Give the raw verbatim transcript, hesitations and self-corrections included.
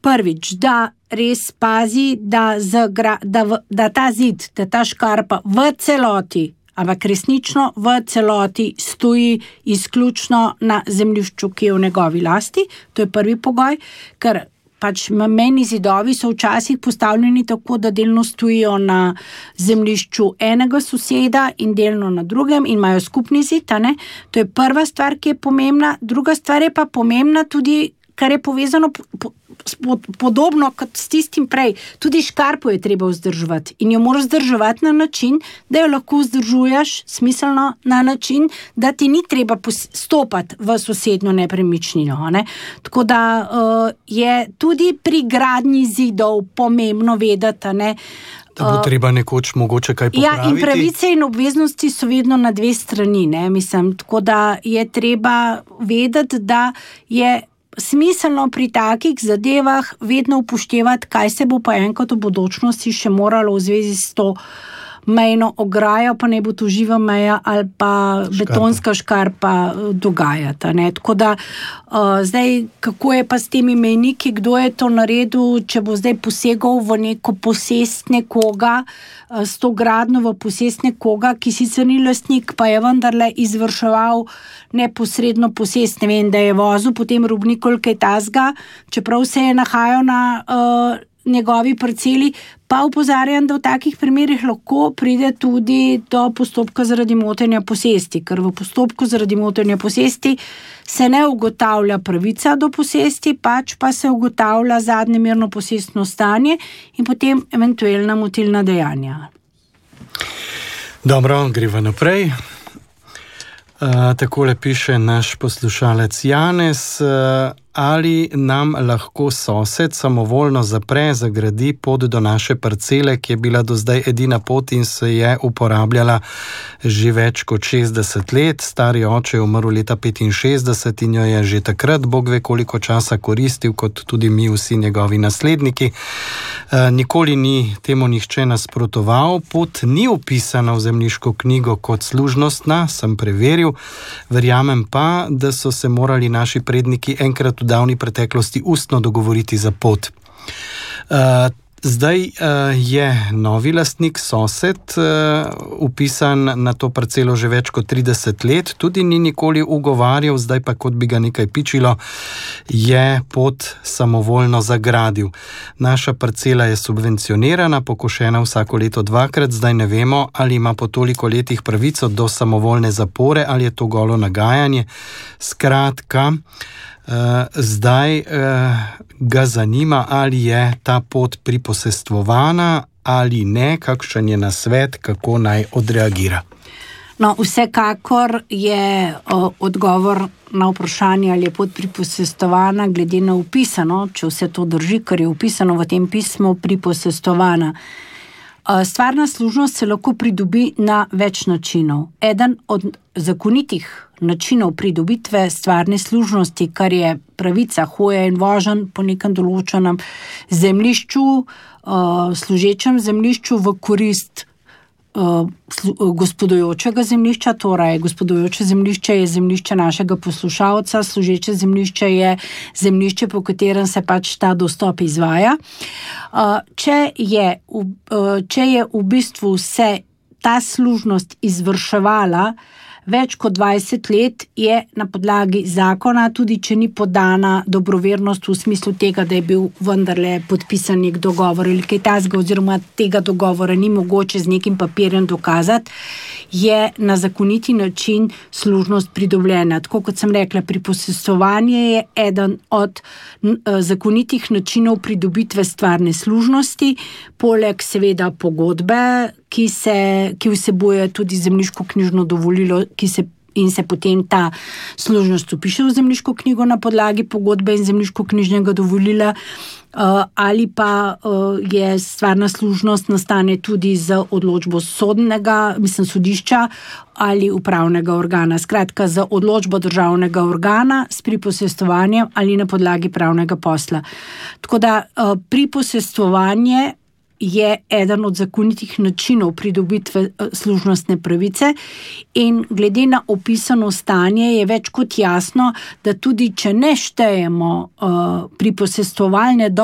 prvič, da res pazi, da, zagra, da, v, da ta zid, da ta škarpa v celoti, ampak resnično v celoti stoji izključno na zemljišču, ki je v njegovi lasti. To je prvi pogoj, ker pač mejni zidovi so včasih postavljeni tako, da delno stojijo na zemljišču enega soseda in delno na drugem in imajo skupni zid, a ne? To je prva stvar, ki je pomembna. Druga stvar je pa pomembna tudi, kar je povezano po, po, podobno kot s tistim prej. Tudi škarpo je treba vzdrževati in jo moraš vzdrževati na način, da jo lahko vzdržuješ smiselno na način, da ti ni treba stopati v sosednjo nepremičnino. Ne? Tako da uh, je tudi pri gradnji zidov pomembno vedeti, ne, da bo treba nekoč mogoče kaj popraviti. Ja, in pravice in obveznosti so vedno na dve strani, ne, mislim, tako da je treba vedeti, da je smiselno pri takih zadevah vedno upoštevati, kaj se bo pa enkrat v bodočnosti še moralo v zvezi s to mejno ograjo, pa ne bo to živa meja ali pa škarpa. Betonska škarpa dogajata. Ne? Tako da uh, zdaj, kako je pa s temi mejniki, kdo je to naredil, če bo zdaj posegal v neko posest nekoga, uh, s to gradno v posest nekoga, ki sicer ni lastnik, pa je vendarle izvrševal neposredno posest, ne vem, da je vozil potem rubnik ali kaj tazga, čeprav se je nahajal na uh, njegovi parceli, pa opozarjam, da v takih primerih lahko pride tudi do postopka zaradi motenja posesti, ker v postopku zaradi motenja posesti se ne ugotavlja pravica do posesti, pač pa se ugotavlja zadnje mirno posestno stanje in potem eventualna motilna dejanja. Dobro, greva naprej. Uh, takole piše naš poslušalec Janez. Uh, ali nam lahko sosed samovoljno zapre, zagradi pot do naše parcele, ki je bila do zdaj edina pot in se je uporabljala že več kot šestdeset let. Stari oče je umrl leta petinšestdeset in jo je že takrat, Bog ve koliko časa koristil, kot tudi mi vsi njegovi nasledniki. Uh, nikoli ni temu nihče nasprotoval. Pot ni upisana v zemljiško knjigo kot služnostna, sem preveril. Verjamem pa, da so se morali naši predniki enkrat v davni preteklosti ustno dogovoriti za pot. Uh, zdaj uh, je novi lastnik, sosed, uh, upisan na to parcelo že več kot trideset let, tudi ni nikoli ugovarjal, zdaj pa kot bi ga nekaj pičilo, je pot samovoljno zagradil. Naša parcela je subvencionirana, pokošena vsako leto dvakrat, zdaj ne vemo, ali ima po toliko letih pravico do samovoljne zapore, ali je to golo nagajanje. Skratka, Uh, zdaj uh, ga zanima, ali je ta pot priposestvovana ali ne, kakšen je nasvet, kako naj odreagira. No, vsekakor je uh, odgovor na vprašanje, ali je pot priposestvovana, glede na upisano, če vse to drži, kar je upisano v tem pismu, priposestvovana. Stvarna služnost se lahko pridobi na več načinov. Eden od zakonitih načinov pridobitve stvarne služnosti, kar je pravica hoje in voženj po nekem določenem zemljišču, služečem zemljišču v korist gospodujočega zemljišča, torej gospodujoče zemljišče je zemljišče našega poslušalca, služeče zemljišče je zemljišče, po katerem se pač ta dostop izvaja. Če je, če je v bistvu se ta služnost izvrševala več kot dvajset let, je na podlagi zakona, tudi če ni podana dobrovernost v smislu tega, da je bil vendarle podpisan nek dogovor ali kaj takega, oziroma tega dogovora ni mogoče z nekim papirjem dokazati, je na zakoniti način služnost pridobljena. Tako kot sem rekla, priposestvovanje je eden od zakonitih načinov pridobitve stvarne služnosti, poleg seveda pogodbe, ki se, ki vsebuje tudi zemljiško-knjižno dovolilo, ki se in se potem ta služnost vpiše v zemljiško knjigo na podlagi pogodbe in zemljiško-knjižnega dovolila, ali pa je stvarna služnost nastane tudi z odločbo sodnega, mislim sodišča ali upravnega organa. Skratka, z odločbo državnega organa s priposestvovanjem ali na podlagi pravnega posla. Tako da priposestvovanje je eden od zakonitih načinov pridobitve služnostne pravice in glede na opisano stanje je več kot jasno, da tudi če ne štejemo uh, priposestvovalne do